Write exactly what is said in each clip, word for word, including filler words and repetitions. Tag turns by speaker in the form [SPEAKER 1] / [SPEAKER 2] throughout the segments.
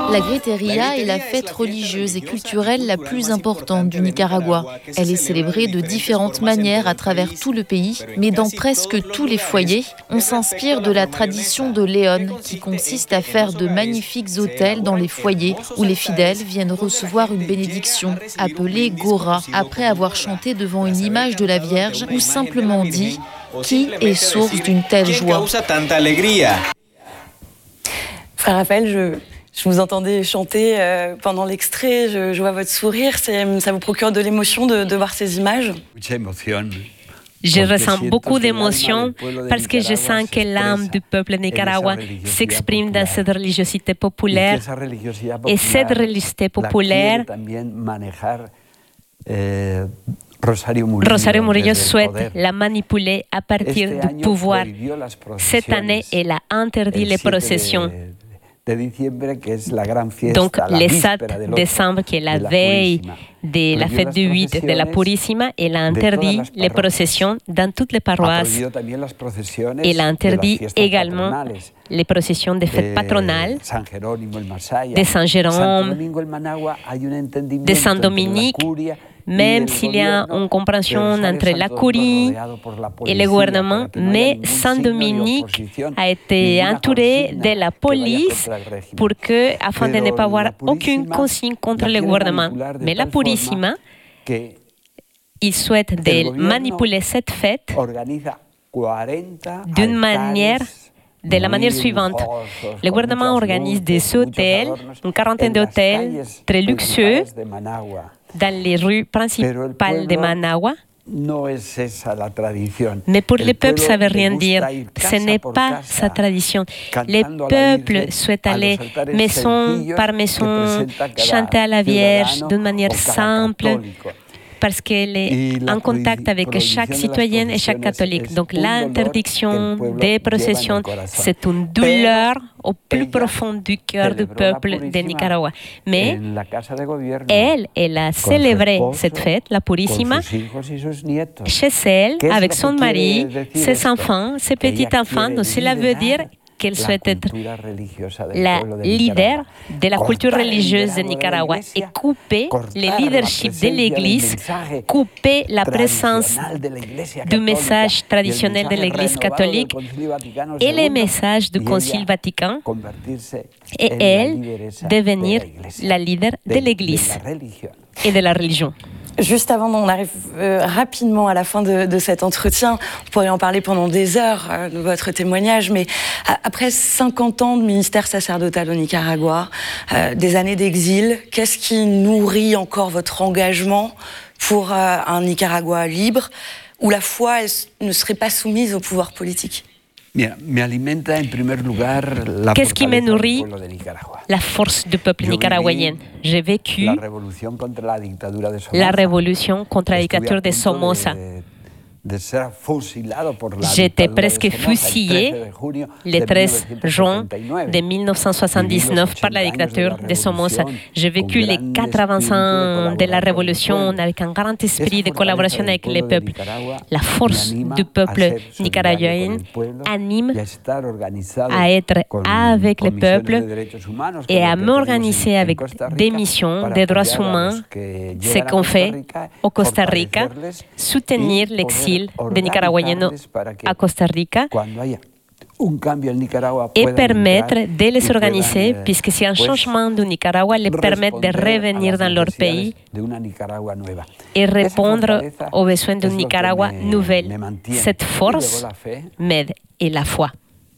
[SPEAKER 1] La Gritería est la fête religieuse et culturelle la plus importante du Nicaragua. Elle est célébrée de différentes manières à travers tout le pays, mais dans presque tous les foyers, on s'inspire de la tradition de Léon, qui consiste à faire de magnifiques autels dans les foyers où les fidèles viennent recevoir une bénédiction, appelée Gora, après avoir chanté devant une image de la Vierge ou simplement dit « Qui est source d'une telle joie ?»
[SPEAKER 2] Frère Raphaël, je, je vous entendais chanter euh, pendant l'extrait, je, je vois votre sourire, ça vous procure de l'émotion de, de voir ces images?
[SPEAKER 3] Je ressens beaucoup d'émotions parce que je sens que l'âme du peuple nicaragua s'exprime dans cette religiosité populaire et cette religiosité populaire, Rosario Murillo souhaite la manipuler à partir du pouvoir. Cette année, elle a interdit les processions. Donc, le sept décembre, qui est la veille de la fête du huit de la Purissima, elle a interdit les processions dans toutes les paroisses. Elle a interdit également les processions des fêtes patronales, de Saint Jérôme, de Saint Dominique, même s'il y a une compréhension entre la curie et le gouvernement, mais Saint-Dominique a été entouré de la police pour que, afin de ne pas avoir aucune consigne contre le gouvernement. Mais la Purissima, il souhaite de manipuler cette fête d'une manière de la manière suivante. Le gouvernement organise des hôtels, une quarantaine d'hôtels très luxueux dans les rues principales de Managua. Mais pour le peuple, ça ne veut rien dire. Ce n'est pas sa tradition. Les peuples souhaitent aller maison par maison, chanter à la Vierge d'une manière simple, parce qu'elle est en contact avec chaque citoyenne et chaque catholique. Donc l'interdiction des processions, c'est une douleur au plus profond du cœur du peuple de Nicaragua. Mais elle, elle a célébré cette fête, la Purissima, chez elle, avec son mari, ses enfants, ses petits-enfants. Donc cela veut dire qu'elle souhaite être la leader de la culture religieuse de Nicaragua et couper le leadership de l'Église, couper la présence du message traditionnel de l'Église catholique et les messages du Concile Vatican, et elle devenir la leader de l'Église et de la religion.
[SPEAKER 2] Juste avant qu'on arrive euh, rapidement à la fin de, de cet entretien, on pourrait en parler pendant des heures euh, de votre témoignage, mais à, après cinquante ans de ministère sacerdotal au Nicaragua, euh, des années d'exil, qu'est-ce qui nourrit encore votre engagement pour euh, un Nicaragua libre, où la foi elle, ne serait pas soumise au pouvoir politique?
[SPEAKER 3] Qu'est-ce qui me nourrit? La force du peuple nicaraguayen. J'ai vécu la révolution contre la dictature de Somoza. J'étais presque fusillé le treize juin de mille neuf cent soixante-dix-neuf par la dictature de Somoza. J'ai vécu les quatre-vingts ans de la révolution avec un grand esprit de collaboration avec les peuples. La force du peuple nicaraguayen anime à être avec le peuple et à m'organiser avec des missions des droits humains, ce qu'on fait au Costa Rica, soutenir l'exil des Nicaraguayens à Costa Rica et permettre de les organiser, puisque c'est un changement du Nicaragua, les permettre de revenir dans leur pays et répondre aux besoins d'un Nicaragua nouvelle. Cette force m'aide et la foi.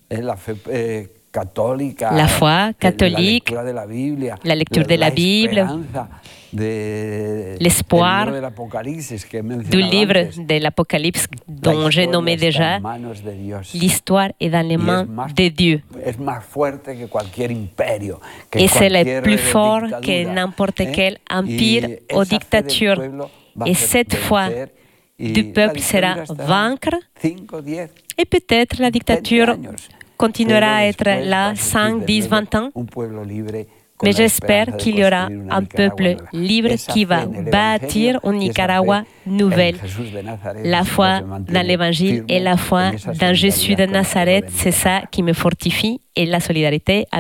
[SPEAKER 3] La foi catholique, la lecture de la Bible, l'espoir du livre de l'Apocalypse dont j'ai nommé déjà, l'histoire est dans les mains de Dieu. Et c'est plus fort que n'importe quel empire ou dictature. Et cette fois, du peuple sera vaincre et peut-être la dictature continuera à être là cinq, dix, vingt ans. Mais j'espère qu'il y aura un peuple libre qui va bâtir un Nicaragua nouvelle. La foi dans l'Évangile et la foi dans Jésus de Nazareth, c'est ça qui me fortifie et la solidarité